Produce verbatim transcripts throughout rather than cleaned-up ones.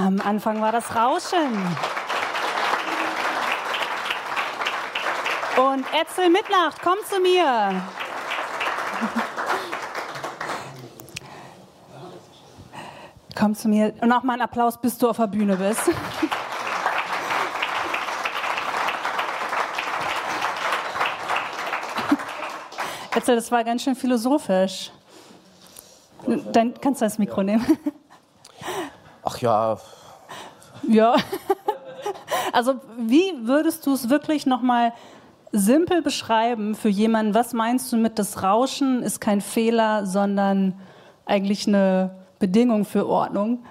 Am Anfang war das Rauschen. Und Etzel Mitnacht, komm zu mir. Komm zu mir. Und auch mal einen Applaus, bis du auf der Bühne bist. Etzel, das war ganz schön philosophisch. Dann kannst du das Mikro nehmen. Ach ja. Ja. Also wie würdest du es wirklich nochmal simpel beschreiben für jemanden? Was meinst du mit, das Rauschen ist kein Fehler, sondern eigentlich eine Bedingung für Ordnung?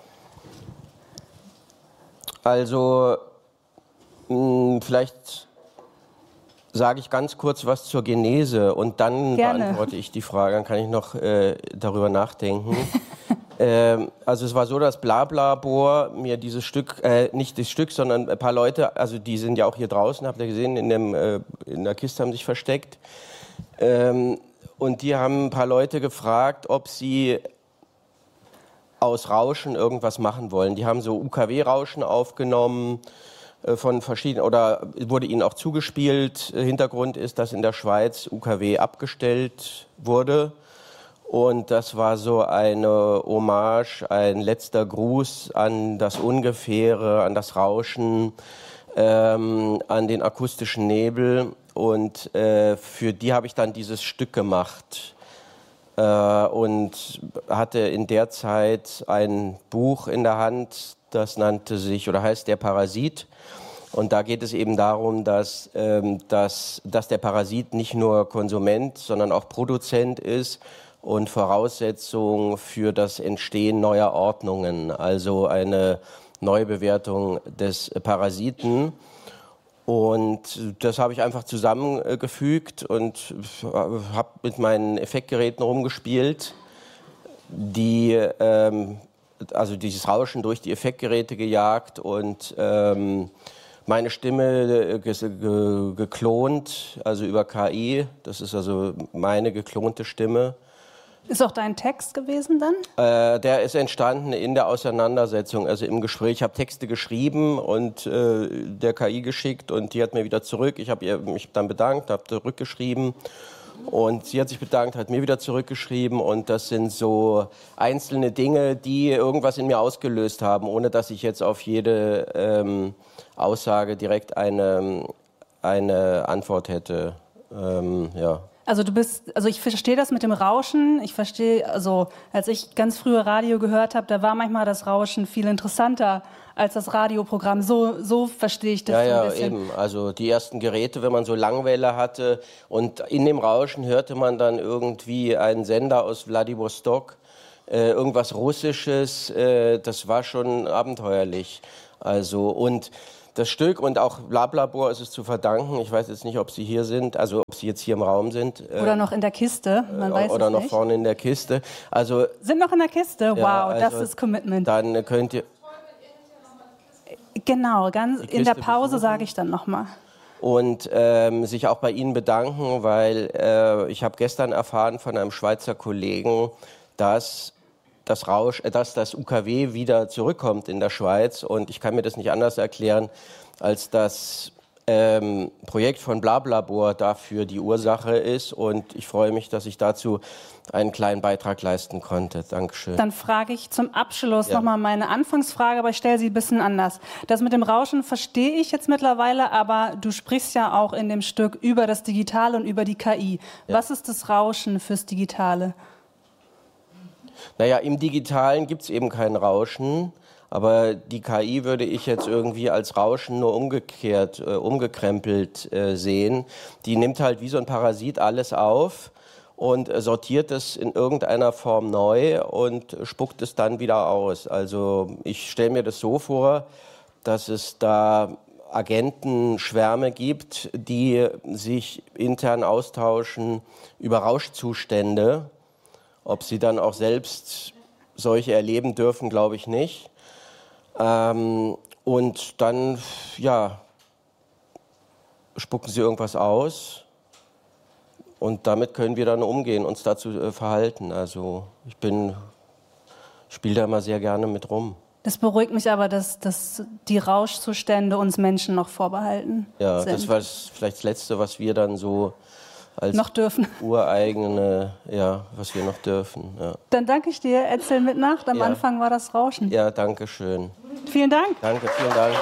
Also mh, vielleicht sage ich ganz kurz was zur Genese und dann Gerne. beantworte ich die Frage, dann kann ich noch äh, darüber nachdenken. ähm, also es war so, dass Blablabor mir dieses Stück, äh, nicht das Stück, sondern ein paar Leute, also die sind ja auch hier draußen, habt ihr gesehen, in, dem, äh, in der Kiste haben sich versteckt. Ähm, und die haben ein paar Leute gefragt, ob sie aus Rauschen irgendwas machen wollen. Die haben so U K W-Rauschen aufgenommen, von verschiedenen, oder wurde ihnen auch zugespielt. Hintergrund ist, dass in der Schweiz U K W abgestellt wurde. Und das war so eine Hommage, ein letzter Gruß an das Ungefähre, an das Rauschen, ähm, an den akustischen Nebel. Und äh, für die habe ich dann dieses Stück gemacht. Äh, und hatte in der Zeit ein Buch in der Hand, das nannte sich, oder heißt Der Parasit. Und da geht es eben darum, dass, ähm, dass, dass der Parasit nicht nur Konsument, sondern auch Produzent ist und Voraussetzung für das Entstehen neuer Ordnungen, also eine Neubewertung des Parasiten. Und das habe ich einfach zusammengefügt und habe mit meinen Effektgeräten rumgespielt, die ähm, also dieses Rauschen durch die Effektgeräte gejagt und ähm, meine Stimme ge ge geklont, also über K I. Das ist also meine geklonte Stimme. Ist auch dein Text gewesen dann? Äh, der ist entstanden in der Auseinandersetzung, also im Gespräch. Ich habe Texte geschrieben und äh, der K I geschickt und die hat mir wieder zurück. Ich habe mich dann bedankt, habe zurückgeschrieben. Und sie hat sich bedankt, hat mir wieder zurückgeschrieben und das sind so einzelne Dinge, die irgendwas in mir ausgelöst haben, ohne dass ich jetzt auf jede ähm, Aussage direkt eine, eine Antwort hätte. Ähm, ja. Also du bist, also ich verstehe das mit dem Rauschen. Ich verstehe, also als ich ganz früher Radio gehört habe, da war manchmal das Rauschen viel interessanter als das Radioprogramm. So, so verstehe ich das ja, so ein ja, bisschen. Eben. Also die ersten Geräte, wenn man so Langwelle hatte und in dem Rauschen hörte man dann irgendwie einen Sender aus Wladiwostok, äh, irgendwas Russisches, äh, das war schon abenteuerlich. Also und das Stück und auch Blablabor ist es zu verdanken. Ich weiß jetzt nicht, ob Sie hier sind, also ob Sie jetzt hier im Raum sind. Oder noch in der Kiste, man äh, weiß Oder es noch nicht. vorne in der Kiste. Also, Sind noch in der Kiste? Wow, ja, also das ist Commitment. Dann könnt ihr... Genau, ganz in der Pause besuchen. Sage ich dann nochmal. Und ähm, sich auch bei Ihnen bedanken, weil äh, ich habe gestern erfahren von einem Schweizer Kollegen, dass das Rausch, äh, dass das U K W wieder zurückkommt in der Schweiz. Und ich kann mir das nicht anders erklären, als das ähm, Projekt von Blablabor dafür die Ursache ist. Und ich freue mich, dass ich dazu einen kleinen Beitrag leisten konnte. Dankeschön. Dann frage ich zum Abschluss Ja. nochmal meine Anfangsfrage, aber ich stelle sie ein bisschen anders. Das mit dem Rauschen verstehe ich jetzt mittlerweile, aber du sprichst ja auch in dem Stück über das Digitale und über die K I. Ja. Was ist das Rauschen fürs Digitale? Naja, im Digitalen gibt es eben kein Rauschen, aber die K I würde ich jetzt irgendwie als Rauschen nur umgekehrt, äh, umgekrempelt äh, sehen. Die nimmt halt wie so ein Parasit alles auf und äh, sortiert es in irgendeiner Form neu und spuckt es dann wieder aus. Also ich stelle mir das so vor, dass es da Agentenschwärme gibt, die sich intern austauschen über Rauschzustände. Ob sie dann auch selbst solche erleben dürfen, glaube ich nicht. Ähm, und dann, ja, spucken sie irgendwas aus und damit können wir dann umgehen, uns dazu äh, verhalten. Also ich bin, spiele da immer sehr gerne mit rum. Das beruhigt mich aber, dass, dass die Rauschzustände uns Menschen noch vorbehalten Ja, sind. das war das, vielleicht das Letzte, was wir dann so als noch dürfen. ureigene, ja, was wir noch dürfen. Ja. Dann danke ich dir. Erzähl mit Nacht. Am ja. Anfang war das Rauschen. Ja, danke schön. Vielen Dank. Danke, vielen Dank.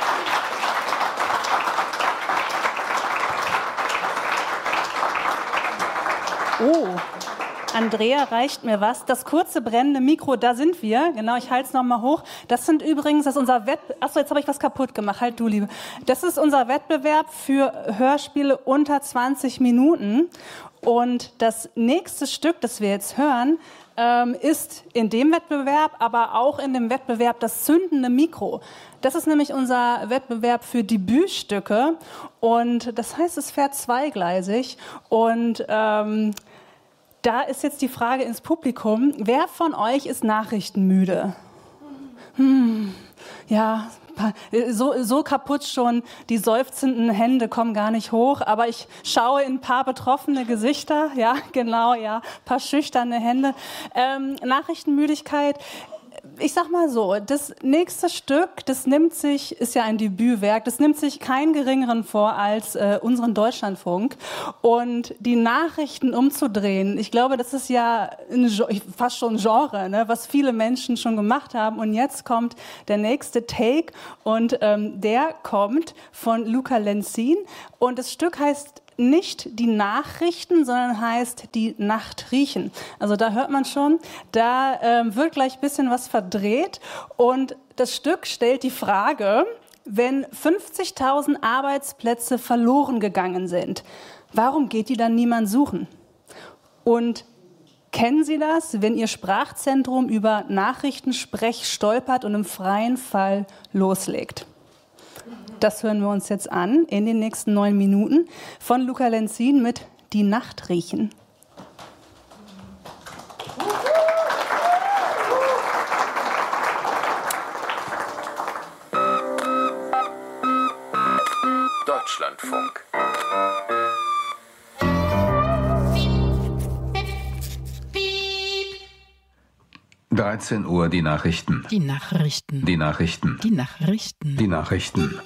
Oh, Andrea reicht mir was. Das kurze brennende Mikro, da sind wir. Genau, ich halte es nochmal hoch. Das sind übrigens, das ist unser Wettbewerb. Achso, jetzt habe ich was kaputt gemacht. Halt du, Liebe. Das ist unser Wettbewerb für Hörspiele unter zwanzig Minuten. Und das nächste Stück, das wir jetzt hören, ähm, ist in dem Wettbewerb, aber auch in dem Wettbewerb das zündende Mikro. Das ist nämlich unser Wettbewerb für Debütstücke. Und das heißt, es fährt zweigleisig. Und ähm, da ist jetzt die Frage ins Publikum, wer von euch ist nachrichtenmüde? Hm, ja, so, so kaputt schon, die seufzenden Hände kommen gar nicht hoch, aber ich schaue in ein paar betroffene Gesichter, ja, genau, ja, ein paar schüchterne Hände. Ähm, Nachrichtenmüdigkeit. Ich sag mal so, das nächste Stück, das nimmt sich, ist ja ein Debütwerk, das nimmt sich keinen geringeren vor als äh, unseren Deutschlandfunk. Und die Nachrichten umzudrehen, ich glaube, das ist ja ein, fast schon ein Genre, ne, was viele Menschen schon gemacht haben. Und jetzt kommt der nächste Take und ähm, der kommt von Luca Lenzin. Und das Stück heißt nicht die Nachrichten, sondern heißt die Nacht riechen. Also da hört man schon, da ähm, wird gleich ein bisschen was verdreht. Und das Stück stellt die Frage, wenn fünfzigtausend Arbeitsplätze verloren gegangen sind, warum geht die dann niemand suchen? Und kennen Sie das, wenn Ihr Sprachzentrum über Nachrichtensprech stolpert und im freien Fall loslegt? Das hören wir uns jetzt an in den nächsten neun Minuten von Luca Lenzin mit Die Nacht riechen. Deutschlandfunk. dreizehn Uhr, die Nachrichten. Die Nachrichten. Die Nachrichten. Die Nachrichten. Die Nachrichten.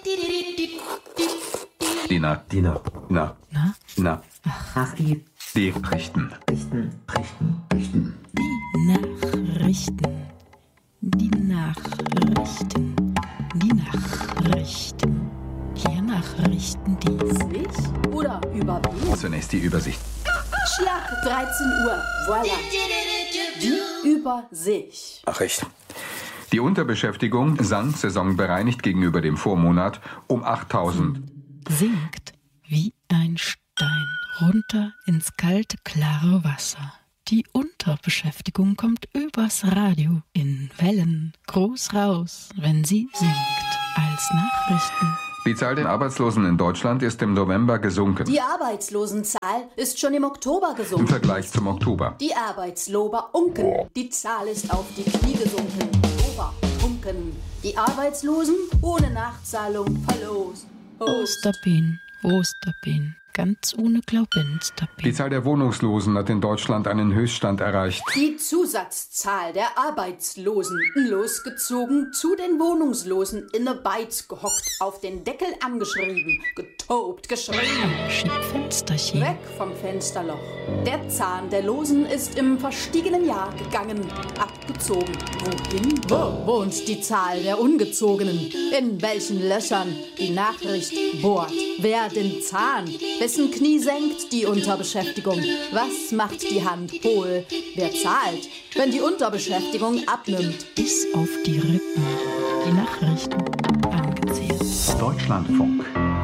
Die Na... Die Na... Na... Na? Na... Ach, die Die Richten. Richten, Richten, Richten. Die Nachrichten. Die Nachrichten. Die Nachrichten. Hier Nachrichten dies. Sich oder über wen? Zunächst die Übersicht. Schlag dreizehn Uhr. Voilà. Die über sich. Nachricht. Die Unterbeschäftigung sank saisonbereinigt gegenüber dem Vormonat um achttausend. Sinkt wie ein Stein runter ins kalte, klare Wasser. Die Unterbeschäftigung kommt übers Radio in Wellen groß raus, wenn sie sinkt als Nachrichten. Die Zahl der Arbeitslosen in Deutschland ist im November gesunken. Die Arbeitslosenzahl ist schon im Oktober gesunken. Im Vergleich zum Oktober. Die Arbeitslober unken. Die Zahl ist auf die Knie gesunken. Ober, unken. Die Arbeitslosen ohne Nachzahlung verlost. Osterbein, Osterbein, ganz ohne Glaubenstabin. Die Zahl der Wohnungslosen hat in Deutschland einen Höchststand erreicht. Die Zusatzzahl der Arbeitslosen losgezogen, zu den Wohnungslosen in ne Beiz gehockt, auf den Deckel angeschrieben, getobt, geschrien. Schieb Fensterchen. Weg vom Fensterloch. Der Zahn der Losen ist im verstiegenen Jahr gegangen, abgezogen. Wohin? Wo wohnt die Zahl der Ungezogenen? In welchen Löchern die Nachricht bohrt? Wer den Zahn? Wessen Knie senkt die Unterbeschäftigung? Was macht die Hand hohl? Wer zahlt, wenn die Unterbeschäftigung abnimmt? Bis auf die Rippen. Die Nachrichten angezählt. Deutschlandfunk.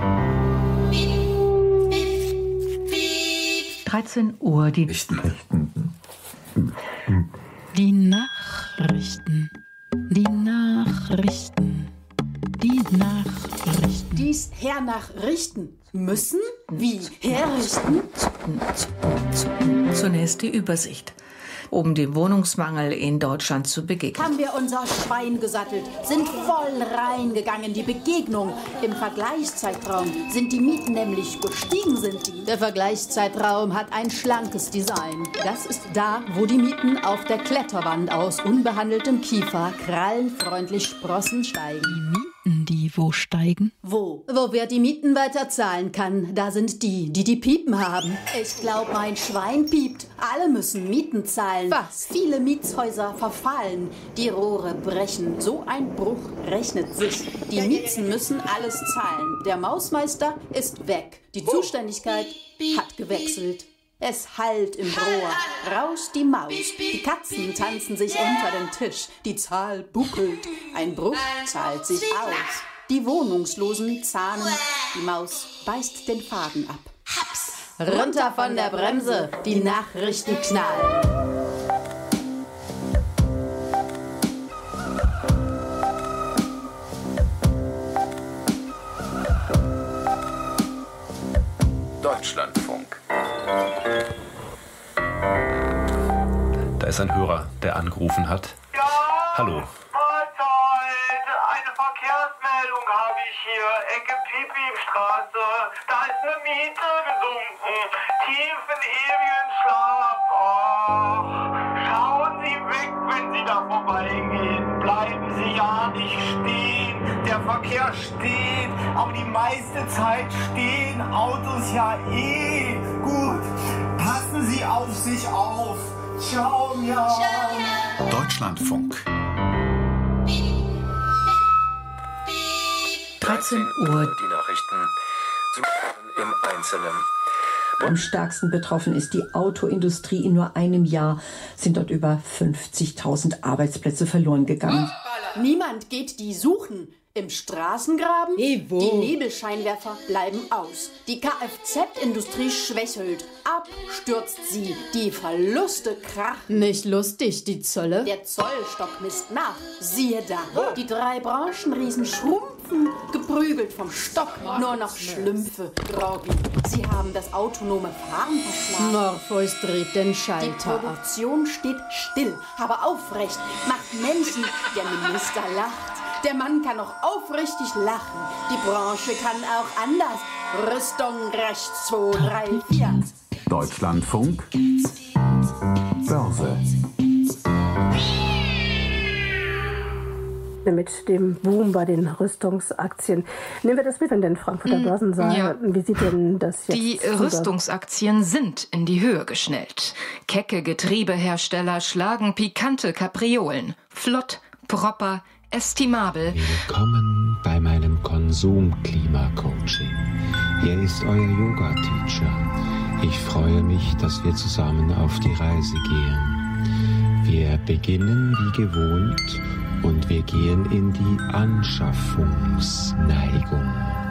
dreizehn Uhr, die Richten. Die Nachrichten. Die Nachrichten. Die Nachrichten. Dies hernachrichten müssen? Wie herrichten? Zunächst die Übersicht. um dem Wohnungsmangel in Deutschland zu begegnen. Haben wir unser Schwein gesattelt, sind voll reingegangen. Die Begegnung im Vergleichszeitraum sind die Mieten nämlich gestiegen sind die. Der Vergleichszeitraum hat ein schlankes Design. Das ist da, wo die Mieten auf der Kletterwand aus unbehandeltem Kiefer krallenfreundlich Sprossen steigen. Die Mieten, die wo steigen? Wo? Wo wer die Mieten weiter zahlen kann, da sind die, die die Piepen haben. Ich glaub, mein Schwein piept. Alle müssen Mieten zahlen. Was? Viele Mietshäuser verfallen. Die Rohre brechen. So ein Bruch rechnet sich. Die Miezen müssen alles zahlen. Der Mausmeister ist weg. Die Zuständigkeit hat gewechselt. Es hallt im Rohr, rauscht die Maus, die Katzen tanzen sich unter den Tisch, die Zahl buckelt, ein Bruch zahlt sich aus. Die Wohnungslosen zahnen, die Maus beißt den Faden ab. Runter von der Bremse, die Nachrichten knallen. Deutschlandfunk. Da ist ein Hörer, der angerufen hat. Ja, hallo. Mahlzeit. Eine Verkehrsmeldung habe ich hier. Ecke Pipimstraße. Da ist eine Miete gesunken. Tief in ewigen Schlaf. Ach, schauen Sie weg, wenn Sie da vorbeigehen. Bleiben Sie ja nicht stehen. Der Verkehr steht, aber die meiste Zeit stehen Autos ja eh. Gut, passen Sie auf sich auf. Ciao, ja. Deutschlandfunk. dreizehn Uhr. Die Nachrichten im Einzelnen. Am stärksten betroffen ist die Autoindustrie. In nur einem Jahr sind dort über fünfzigtausend Arbeitsplätze verloren gegangen. Niemand geht die suchen. Im Straßengraben? Hey, wo? Die Nebelscheinwerfer bleiben aus. Die Kfz-Industrie schwächelt. Ab stürzt sie. Die Verluste krachen. Nicht lustig, die Zölle. Der Zollstock misst nach. Siehe da. Die drei Branchenriesen schrumpfen. Geprügelt vom Stock. Nur noch Schlümpfe. Groggy. Sie haben das autonome Fahren verschlagen. Morpheus dreht den Schalter Die Produktion steht still, aber aufrecht. Macht Menschen. Der Minister lacht. Der Mann kann auch aufrichtig lachen. Die Branche kann auch anders. Rüstung rechts, zwei, drei, vier. Deutschlandfunk. Börse. Mit dem Boom bei den Rüstungsaktien. Nehmen wir das mit in den Frankfurter Börsensaal. Ja. Wie sieht denn das jetzt Die aus? Rüstungsaktien sind in die Höhe geschnellt. Kecke Getriebehersteller schlagen pikante Kapriolen. Flott, proper, estimabel. Willkommen bei meinem Konsum-Klima-Coaching. Hier ist euer Yoga-Teacher. Ich freue mich, dass wir zusammen auf die Reise gehen. Wir beginnen wie gewohnt und wir gehen in die Anschaffungsneigung.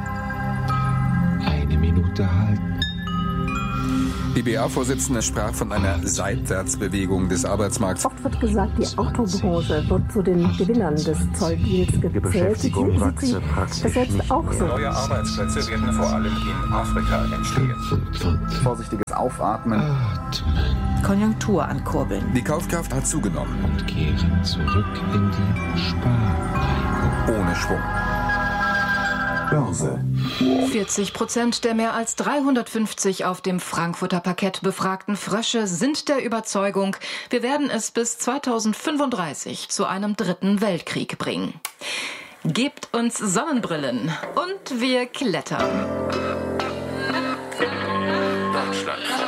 Eine Minute halten. B B A-Vorsitzender sprach von einer Seitwärtsbewegung des Arbeitsmarkts. Oft wird gesagt, die Autobranche wird zu den Gewinnern des Zolldeals gezählt. Die Beschäftigung wachse praktisch das selbst nicht auch mehr. so. Neue Arbeitsplätze werden vor allem in Afrika entstehen. Vorsichtiges Aufatmen. Atmen Konjunktur ankurbeln. Die Kaufkraft hat zugenommen. und kehren zurück in die Sparneigung. Ohne Schwung. Börse. vierzig Prozent der mehr als dreihundertfünfzig auf dem Frankfurter Parkett befragten Frösche sind der Überzeugung, wir werden es bis zweitausendfünfunddreißig zu einem dritten Weltkrieg bringen. Gebt uns Sonnenbrillen und wir klettern.